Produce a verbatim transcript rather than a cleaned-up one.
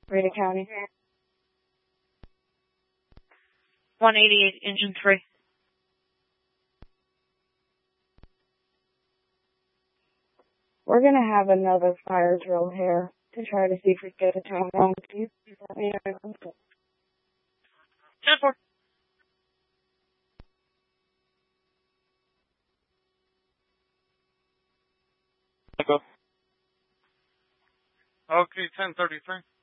Rita County. one eighty-eight, engine three. We're going to have another fire drill here to try to see if we can get a time wrong. Please let me know. ten four. Go. Okay, ten thirty-three.